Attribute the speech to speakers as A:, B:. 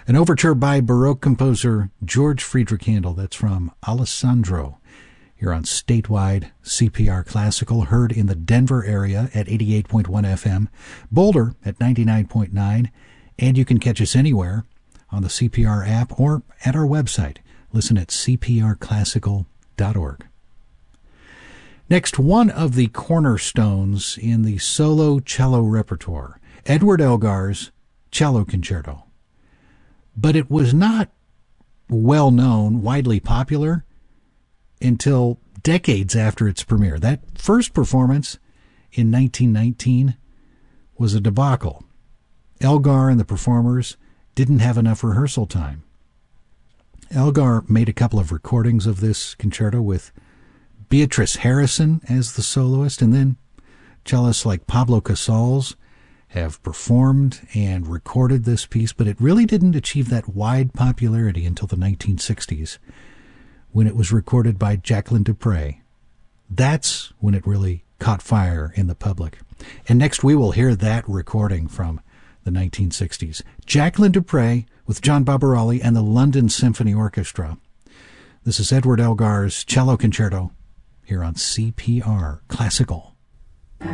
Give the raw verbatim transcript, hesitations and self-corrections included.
A: An overture by Baroque composer George Friedrich Handel. That's from Alessandro. Here on statewide C P R Classical, heard in the Denver area at eighty-eight point one F M, Boulder at ninety-nine point nine, and you can catch us anywhere on the C P R app or at our website. Listen at c p r classical dot org. Next, one of the cornerstones in the solo cello repertoire, Edward Elgar's Cello Concerto. But it was not well known, widely popular, until decades after its premiere. That first performance in nineteen nineteen was a debacle. Elgar and the performers didn't have enough rehearsal time. Elgar made a couple of recordings of this concerto with Beatrice Harrison as the soloist, and then cellists like Pablo Casals have performed and recorded this piece, but it really didn't achieve that wide popularity until the nineteen sixties, when it was recorded by Jacqueline du Pré. That's when it really caught fire in the public. And next we will hear that recording from the nineteen sixties. Jacqueline du Pré with John Barbarali and the London Symphony Orchestra. This is Edward Elgar's Cello Concerto here on C P R Classical.